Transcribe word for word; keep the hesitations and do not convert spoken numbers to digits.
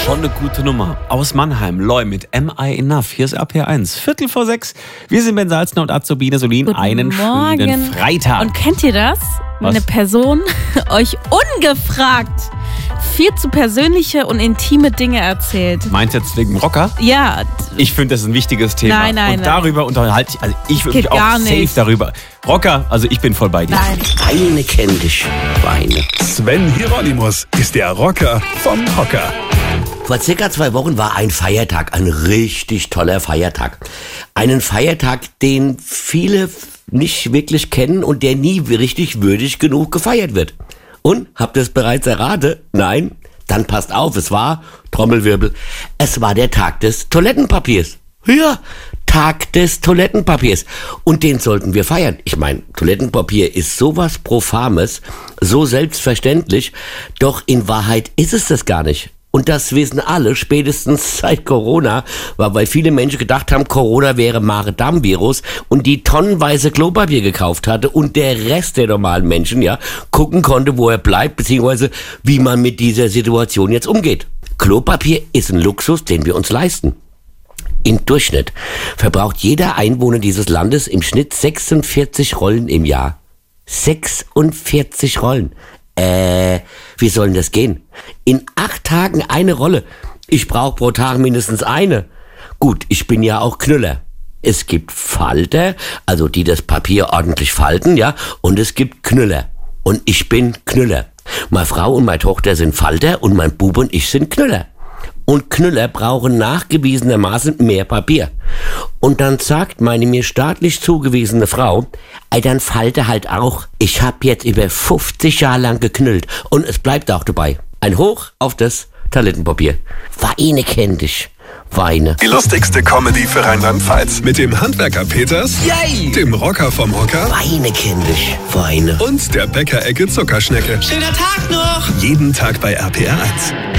Schon eine gute Nummer. Aus Mannheim, Loy mit Am I Enough. Hier ist R P R eins. Viertel vor sechs. Wir sind Ben Salzner und Azubine Solin. Guten Einen Morgen. schönen Freitag. Und kennt ihr das? Wenn Was? eine Person euch ungefragt viel zu persönliche und intime Dinge erzählt. Meint jetzt wegen Rocker? Ja. Ich finde, das ist ein wichtiges Thema. Nein, nein, Und darüber unterhalte ich, also ich würde Geht mich auch gar safe nicht. darüber. Rocker, also ich bin voll bei dir. Nein. Weine kenn dich, Weine. Sven Hieronymus ist der Rocker vom Hocker. Vor circa zwei Wochen war ein Feiertag, ein richtig toller Feiertag. Einen Feiertag, den viele nicht wirklich kennen und der nie richtig würdig genug gefeiert wird. Und, habt ihr es bereits erraten? Nein? Dann passt auf, es war, Trommelwirbel, es war der Tag des Toilettenpapiers. Ja, Tag des Toilettenpapiers. Und den sollten wir feiern. Ich meine, Toilettenpapier ist sowas Profames, so selbstverständlich, doch in Wahrheit ist es das gar nicht. Und das wissen alle, spätestens seit Corona, weil viele Menschen gedacht haben, Corona wäre Magen-Darm-Virus und die tonnenweise Klopapier gekauft hatte und der Rest der normalen Menschen, ja, gucken konnte, wo er bleibt, beziehungsweise wie man mit dieser Situation jetzt umgeht. Klopapier ist ein Luxus, den wir uns leisten. Im Durchschnitt verbraucht jeder Einwohner dieses Landes im Schnitt sechsundvierzig Rollen im Jahr. sechsundvierzig Rollen. Äh, wie soll denn das gehen? In acht Tagen eine Rolle. Ich brauche pro Tag mindestens eine. Gut, ich bin ja auch Knüller. Es gibt Falter, also die das Papier ordentlich falten, ja, und es gibt Knüller. Und ich bin Knüller. Meine Frau und meine Tochter sind Falter und mein Bub und ich sind Knüller. Und Knüller brauchen nachgewiesenermaßen mehr Papier. Und dann sagt meine mir staatlich zugewiesene Frau, ey, dann falte halt auch. Ich hab jetzt über fünfzig Jahre lang geknüllt und es bleibt auch dabei. Ein Hoch auf das Toilettenpapier. Weine kenn dich. Weine. Die lustigste Comedy für Rheinland-Pfalz. Mit dem Handwerker Peters, Yay! dem Rocker vom Hocker Weine kenn dich. Weine. und der Bäckerecke Zuckerschnecke. Schöner Tag noch! Jeden Tag bei R P R eins.